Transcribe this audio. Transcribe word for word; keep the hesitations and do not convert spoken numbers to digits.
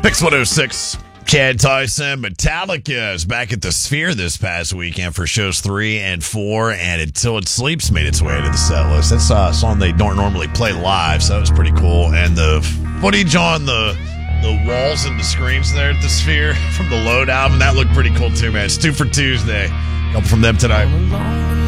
Mix one oh six. Chad Tyson. Metallica is back at the Sphere this past weekend for shows three and four, and Until It Sleeps made its way to the set list. That's a song they don't normally play live, so that was pretty cool. And the footage on the the walls and the screens there at the Sphere from the Load album, that looked pretty cool too, man. It's two for Tuesday. Couple from them tonight.